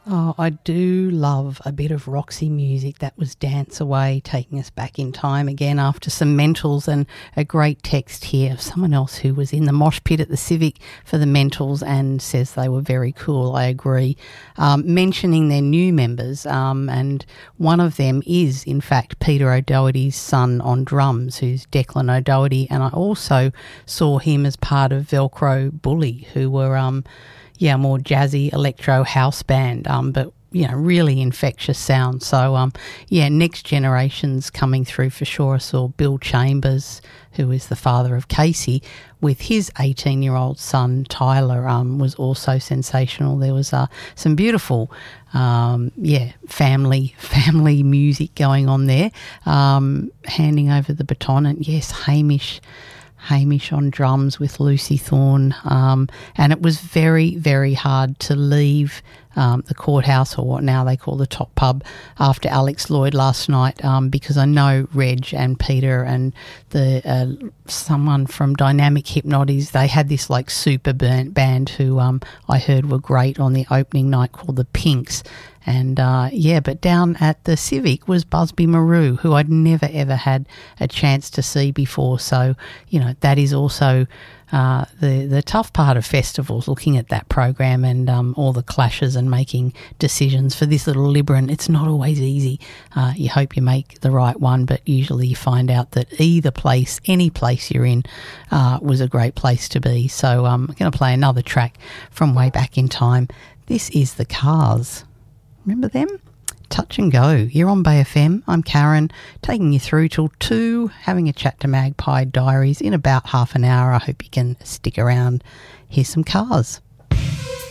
Oh, I do love a bit of Roxy music. That was Dance Away, taking us back in time again after some mentals, and a great text here of someone else who was in the mosh pit at the Civic for the mentals and says they were very cool. I agree. Mentioning their new members, and one of them is, in fact, Peter O'Doherty's son on drums, who's Declan O'Doherty, and I also saw him as part of Velcro Bully, who were more jazzy electro house band, but really infectious sound. So next generation's coming through for sure. I saw Bill Chambers, who is the father of Casey, with his 18-year-old son Tyler, was also sensational. There was some beautiful family music going on there. Handing over the baton, and yes, Hamish on drums with Lucy Thorne, and it was very, very hard to leave the courthouse, or what now they call the Top Pub, after Alex Lloyd last night, because I know Reg and Peter and the someone from Dynamic Hypnotics, they had this like super band who I heard were great on the opening night, called the Pinks. And but down at the Civic was Busby Maru, who I'd never ever had a chance to see before. So, that is also the tough part of festivals, looking at that program and all the clashes and making decisions for this little Libran. It's not always easy. You hope you make the right one, but usually you find out that any place you're in was a great place to be. So I'm going to play another track from way back in time. This is The Cars. Remember them? Touch and Go. You're on Bay FM. I'm Karen, taking you through till 2, having a chat to Magpie Diaries in about half an hour. I hope you can stick around. Here's some Cars.